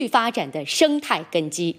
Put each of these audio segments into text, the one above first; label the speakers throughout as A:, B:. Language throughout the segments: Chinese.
A: 发展的生态根基。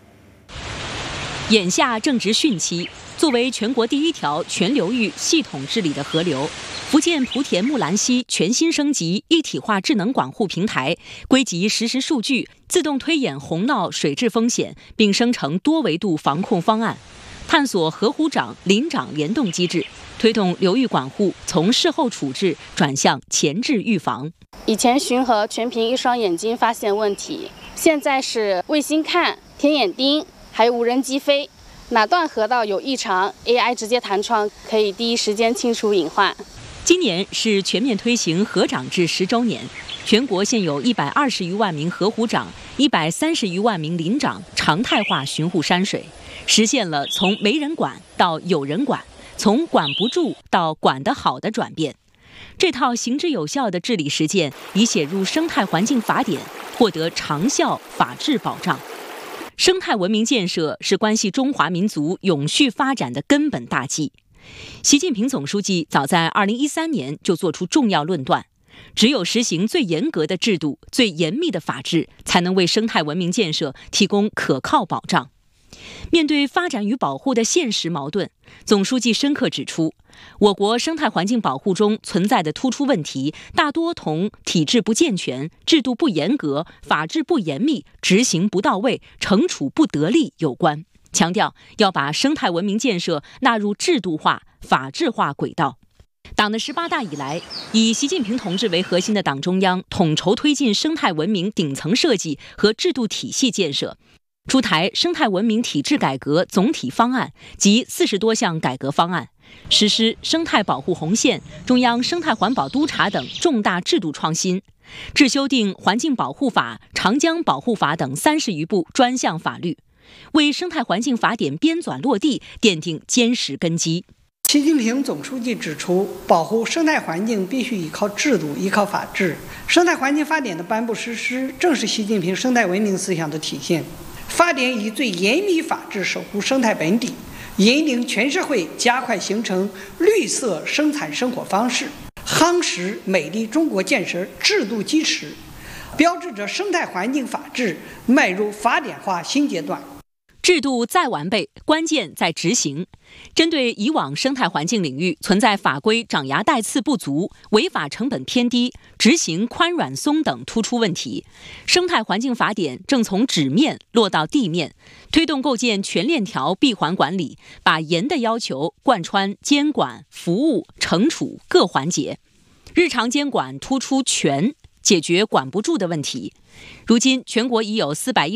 B: 眼下正值汛期，作为全国第一条全流域系统治理的河流，福建莆田木兰溪全新升级一体化智能管护平台，归集实时数据，自动推演洪涝水质风险，并生成多维度防控方案，探索河湖长、林长联动机制，推动流域管护从事后处置转向前置预防。
C: 以前巡河全凭一双眼睛发现问题，现在是卫星看、天眼盯，还有无人机飞，哪段河道有异常 ，AI 直接弹窗，可以第一时间清除隐患。
B: 今年是全面推行河长制10周年，全国现有120余万名河湖长、130余万名林长常态化巡护山水，实现了从没人管到有人管，从管不住到管得好的转变。这套行之有效的治理实践已写入生态环境法典，获得长效法治保障。生态文明建设是关系中华民族永续发展的根本大计。习近平总书记早在2013年就作出重要论断，只有实行最严格的制度、最严密的法治，才能为生态文明建设提供可靠保障。面对发展与保护的现实矛盾，总书记深刻指出，我国生态环境保护中存在的突出问题，大多同体制不健全、制度不严格、法治不严密、执行不到位、惩处不得力有关。强调要把生态文明建设纳入制度化、法治化轨道。党的18大以来，以习近平同志为核心的党中央统筹推进生态文明顶层设计和制度体系建设，出台生态文明体制改革总体方案及40多项改革方案，实施生态保护红线、中央生态环保督察等重大制度创新，制修订《环境保护法》《长江保护法》等30余部专项法律，为生态环境法典编纂落地奠定坚实根基。
D: 习近平总书记指出，保护生态环境必须依靠制度、依靠法治。生态环境法典的颁布实施，正是习近平生态文明思想的体现。法典以最严密法治守护生态本底，引领全社会加快形成绿色生产生活方式，夯实美丽中国建设制度基石，标志着生态环境法治迈入法典化新阶段。
B: 制度再完备，关键在执行。针对以往生态环境领域存在法规长牙带刺不足、违法成本偏低、执行宽软松等突出问题，生态环境法典正从纸面落到地面，推动构建全链条闭环管理，把严的要求贯穿监管、服务、惩处各环节。日常监管突出全，解决管不住的问题。如今，全国已有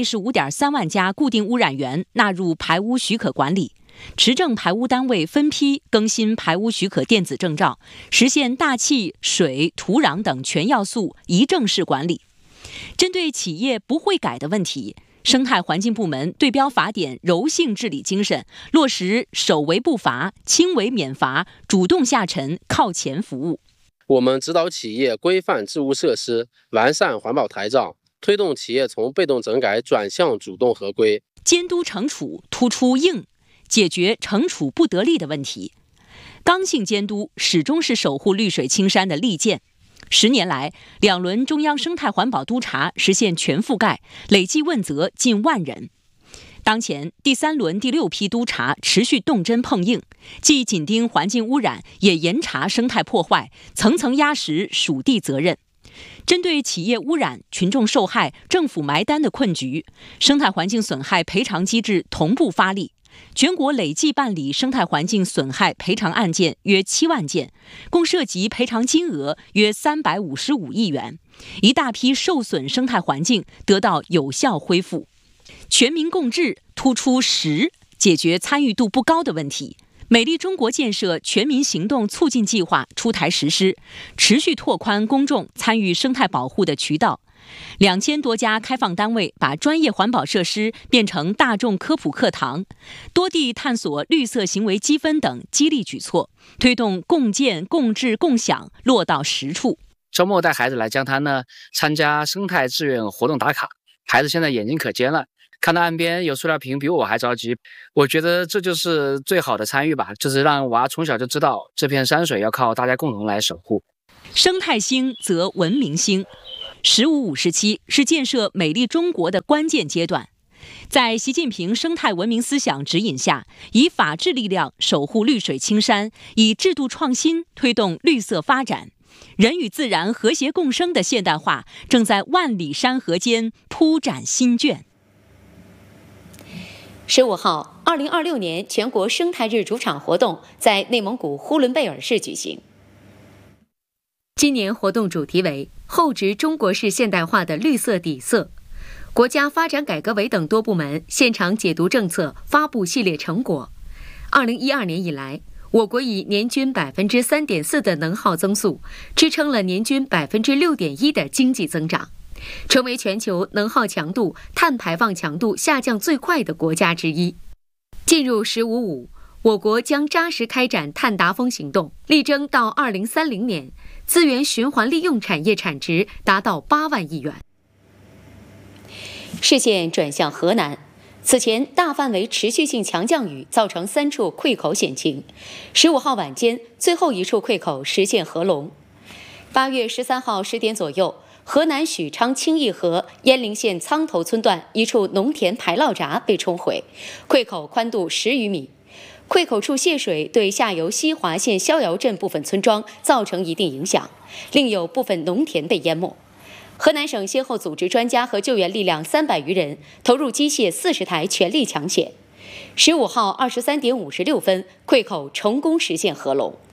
B: 415.3万家固定污染源纳入排污许可管理，持证排污单位分批更新排污许可电子证照，实现大气、水、土壤等全要素一证式管理。针对企业不会改的问题，生态环境部门对标法典柔性治理精神，落实首为不罚、轻为免罚、主动下沉、靠前服务。
E: 我们指导企业规范置物设施，完善环保台账，推动企业从被动整改转向主动合规。
B: 监督惩处突出硬，解决惩处不得力的问题。刚性监督始终是守护绿水青山的利剑。10年来，2轮中央生态环保督察实现全覆盖，累计问责近万人。当前第3轮第6批督察持续动真碰硬，既紧盯环境污染，也严查生态破坏，层层压实属地责任。针对企业污染、群众受害、政府埋单的困局，生态环境损害赔偿机制同步发力。全国累计办理生态环境损害赔偿案件约7万件，共涉及赔偿金额约355亿元，一大批受损生态环境得到有效恢复。全民共治突出实，解决参与度不高的问题。美丽中国建设全民行动促进计划出台实施，持续拓宽公众参与生态保护的渠道。2000多家开放单位把专业环保设施变成大众科普课堂，多地探索绿色行为积分等激励举措，推动共建、共治、共享落到实处。
F: 周末带孩子来江滩呢，参加生态志愿活动打卡，孩子现在眼睛可尖了，看到岸边有塑料瓶比我还着急。我觉得这就是最好的参与吧，就是让娃从小就知道这片山水要靠大家共同来守护。
B: 生态兴则文明兴。 1557是建设美丽中国的关键阶段。在习近平生态文明思想指引下，以法治力量守护绿水青山，以制度创新推动绿色发展，人与自然和谐共生的现代化正在万里山河间铺展新卷。
A: 15号，2026年全国生态日主场活动在内蒙古呼伦贝尔市举行。今年活动主题为“厚植中国式现代化的绿色底色”。国家发展改革委等多部门现场解读政策，发布系列成果。2012年以来，我国以年均3.4%的能耗增速，支撑了年均6.1%的经济增长，成为全球能耗强度、碳排放强度下降最快的国家之一。进入15.5，我国将扎实开展碳达峰行动，力争到2030年，资源循环利用产业产值达到8万亿元。视线转向河南，此前大范围持续性强降雨造成3处溃口险情，15号晚间最后一处溃口实现合龙。8月13号10点左右，河南许昌清义河鄢陵县苍头村段一处农田排涝闸被冲毁，溃口宽度10余米。溃口处泄水对下游西华县逍遥镇部分村庄造成一定影响，另有部分农田被淹没。河南省先后组织专家和救援力量300余人，投入机械40台，全力抢险。15号23点56分，溃口成功实现合龙。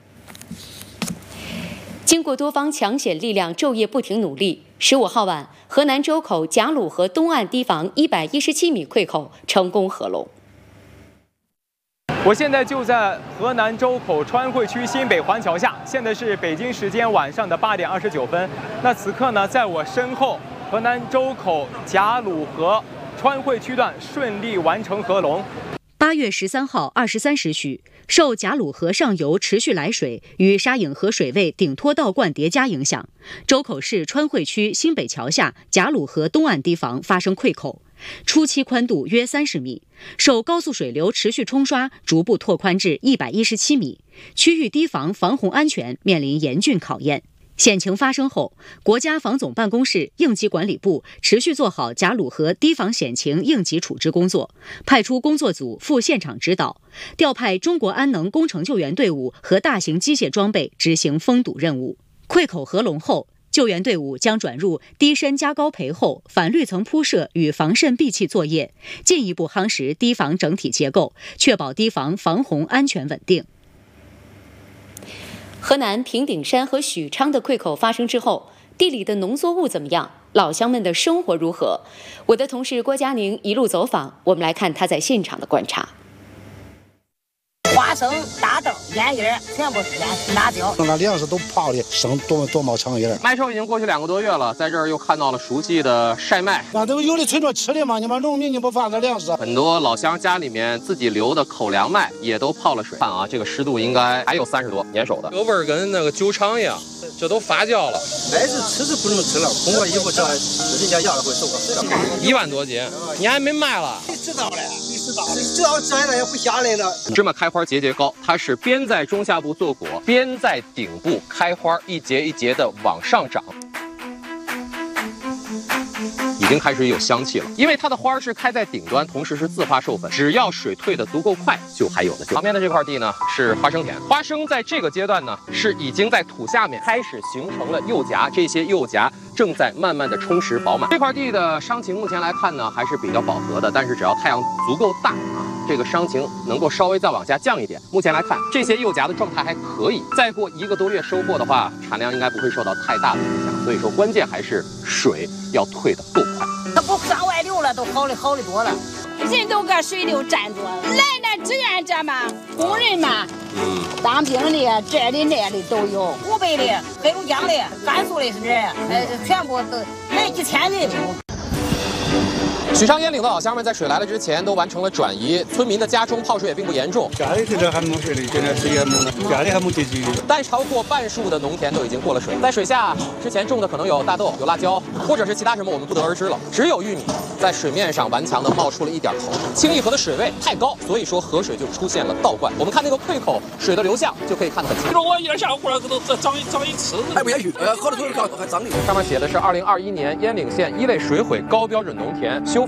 A: 经过多方抢险力量昼夜不停努力，15号晚，河南周口贾鲁河东岸堤防117米溃口成功合龙。
G: 我现在就在河南周口川汇区新北环桥下，现在是北京时间晚上的8点29分。那此刻呢，在我身后，河南周口贾鲁河川汇区段顺利完成合龙。
B: 8月13号23时许，受贾鲁河上游持续来水与沙颍河水位顶托倒灌叠加影响，周口市川汇区新北桥下贾鲁河东岸堤防发生溃口。初期宽度约30米，受高速水流持续冲刷，逐步拓宽至117米，区域堤防防洪安全面临严峻考验。险情发生后，国家防总办公室应急管理部持续做好贾鲁河堤防险情应急处置工作，派出工作组赴现场指导，调派中国安能工程救援队伍和大型机械装备执行封堵任务。溃口合龙后，救援队伍将转入堤深加高培厚、反绿层铺设与防渗闭气作业，进一步夯实堤防整体结构，确保堤防防洪安全稳定。河南平顶山和许昌的溃口发生之后，地里的农作物怎么样？老乡们的生活如何？我的同事郭佳宁一路走访，我们来看他在现场的观察。
H: 花生、大豆、烟叶全部是辣椒，
I: 那粮食都泡的生多冒长叶。
E: 麦收已经过去2个多月了，在这儿又看到了熟悉的晒麦。
I: 那都有的村庄吃的嘛，你们农民你不发点粮食。
E: 很多老乡家里面自己留的口粮麦也都泡了水。看啊，这个湿度应该还有30多，粘手的，这个味儿跟那个酒厂一样，这都发酵了。
I: 麦子吃是不能吃了，恐怕以后这人家要了会受不了。
E: 1万多斤，你还没卖了？
I: 你知道了，你知道了，只要摘了也不下来了。
E: 芝麻开花节节高，它是边在中下部做果，边在顶部开花，一节一节的往上长。已经开始有香气了，因为它的花是开在顶端，同时是自发授粉，只要水退的足够快，就还有的救。旁边的这块地呢是花生田，花生在这个阶段呢是已经在土下面开始形成了幼荚，这些幼荚正在慢慢的充实饱满。这块地的伤情目前来看呢还是比较饱和的，但是只要太阳足够大啊，这个伤情能够稍微再往下降一点。目前来看，这些幼荚的状态还可以，再过1个多月收获的话，产量应该不会受到太大的影响。所以说，关键还是水要退得够快。
H: 它不上外流了，都好的多了。人都搁水流站着，来那志愿者嘛，工人嘛，当兵的、这里那里都有，湖北的、黑龙江的、甘肃的是这，全部都来几千人。
E: 许昌烟岭的老乡们在水来了之前都完成了转移，村民的家中泡水也并不严重。
I: 家里头还没水的，现在水也没了，家里还没地基。
E: 但超过半数的农田都已经过了水，在水下之前种的可能有大豆、有辣椒，或者是其他什么，我们不得而知了。只有玉米在水面上顽强地冒出了一点头。清义河的水位太高，所以说河水就出现了倒灌。我们看那个溃口，水的流向就可以看得很清楚。
J: 我一点下过来都长一次，还不允许，喝的时候还脏的。
E: 上面写的是2021年烟岭县1类水毁高标准农田修复